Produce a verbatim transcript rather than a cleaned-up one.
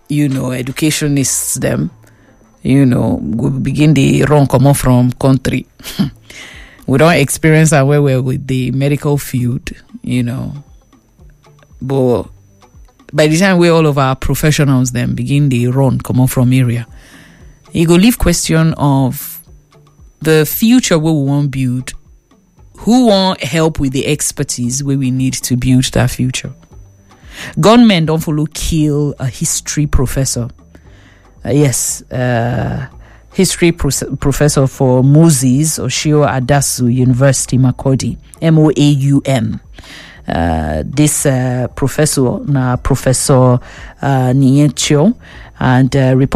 you know, educationists them, you know, we begin the run come off from country. We don't experience our way well with the medical field, you know. But by the time we all of our professionals then begin the run come off from area, you go leave question of the future where we want build. Who want help with the expertise where we need to build that future? Gunmen don't follow kill a history professor. Uh, yes, uh, history pro- professor for Moses Oshio Adasu University Makurdi, M O A U M. Uh, this uh, professor, na Professor uh, Nietio, and uh, report.